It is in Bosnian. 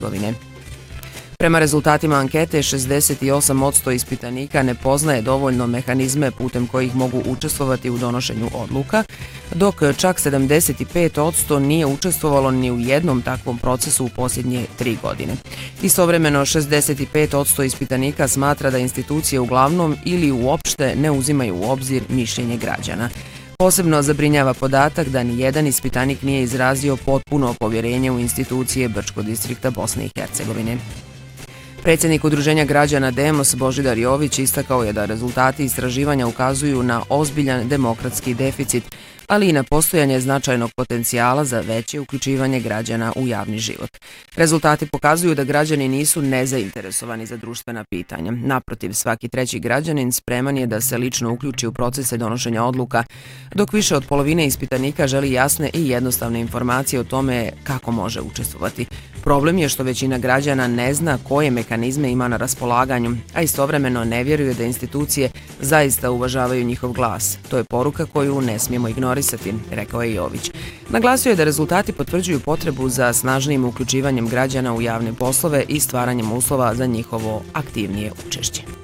Hercegovine. Prema rezultatima ankete, 68% ispitanika ne poznaje dovoljno mehanizme putem kojih mogu učestvovati u donošenju odluka, dok čak 75% nije učestvovalo ni u jednom takvom procesu u posljednje 3 godine. Istovremeno, 65% ispitanika smatra da institucije uglavnom ili uopšte ne uzimaju u obzir mišljenje građana. Posebno zabrinjava podatak da ni jedan ispitanik nije izrazio potpuno povjerenje u institucije Brčkog distrikta Bosne i Hercegovine. Predsjednik Udruženja građana Demos Božidar Jović istakao je da rezultati istraživanja ukazuju na ozbiljan demokratski deficit, ali i na postojanje značajnog potencijala za veće uključivanje građana u javni život. Rezultati pokazuju da građani nisu nezainteresovani za društvena pitanja. Naprotiv, svaki treći građanin spreman je da se lično uključi u procese donošenja odluka, dok više od polovine ispitanika želi jasne i jednostavne informacije o tome kako može učestvovati. Problem je što većina građana ne zna koje mehanizme ima na raspolaganju, a istovremeno ne vjeruje da institucije zaista uvažavaju njihov glas. To je poruka koju ne smijemo ignorisati, rekao je Jović. Naglasio je da rezultati potvrđuju potrebu za snažnijim uključivanjem građana u javne poslove i stvaranjem uslova za njihovo aktivnije učešće.